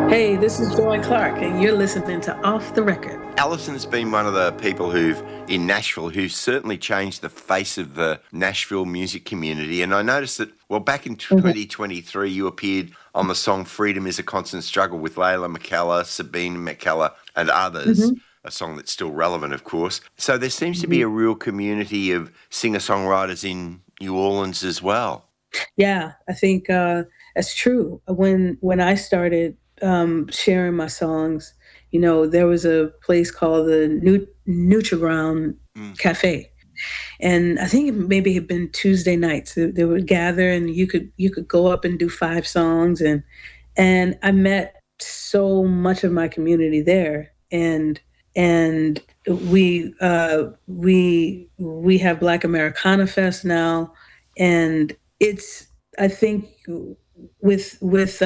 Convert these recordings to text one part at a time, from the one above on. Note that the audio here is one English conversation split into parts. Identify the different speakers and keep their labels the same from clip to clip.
Speaker 1: Hey, this is Joy Clark, and you're listening to Off the Record.
Speaker 2: Alison's been one of the people in Nashville who's certainly changed the face of the Nashville music community. And I noticed that, well, back in 2023, you appeared on the song Freedom is a Constant Struggle with Layla McKellar, Sabine McKellar, and others. A song that's still relevant, of course. So there seems to be a real community of singer-songwriters in New Orleans as well.
Speaker 1: Yeah, I think that's true. When I started sharing my songs, there was a place called the Nutriground Cafe, and I think it maybe had been Tuesday nights. They would gather, and you could go up and do 5 songs, and I met so much of my community there, and we have Black Americana Fest now, and it's, I think, with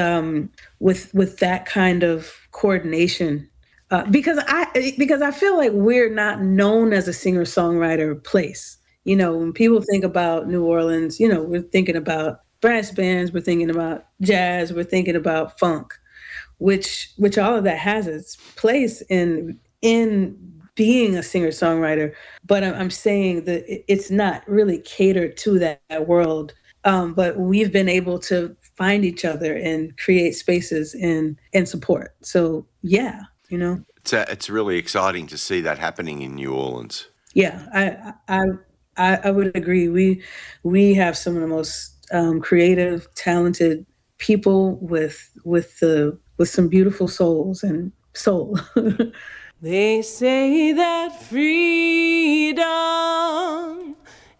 Speaker 1: that kind of coordination, because I feel like we're not known as a singer-songwriter place. When people think about New Orleans, we're thinking about brass bands, we're thinking about jazz, we're thinking about funk, which all of that has its place in being a singer-songwriter. But I'm saying that it's not really catered to that world. But we've been able to find each other and create spaces and support. So yeah,
Speaker 2: It's really exciting to see that happening in New Orleans.
Speaker 1: Yeah, I would agree. We have some of the most creative, talented people with some beautiful souls and soul.
Speaker 3: They say that freedom